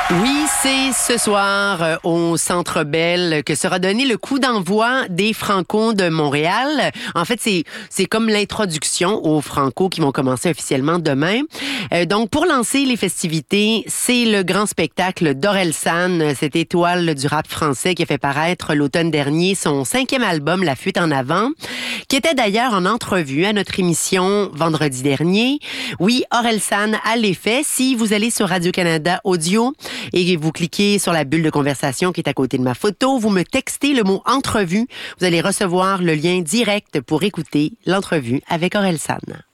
Oui, c'est ce soir au Centre Bell que sera donné le coup d'envoi des Franco de Montréal. En fait, c'est comme l'introduction aux Franco qui vont commencer officiellement demain. Donc, pour lancer les festivités, c'est le grand spectacle d'Orelsan, cette étoile du rap français qui a fait paraître l'automne dernier son 5e album, La Fuite en avant, qui était d'ailleurs en entrevue à notre émission vendredi dernier. Oui, Orelsan a l'effet. Si vous allez sur Radio-Canada Audio et vous cliquez sur la bulle de conversation qui est à côté de ma photo, vous me textez le mot « entrevue ». Vous allez recevoir le lien direct pour écouter l'entrevue avec Orelsan.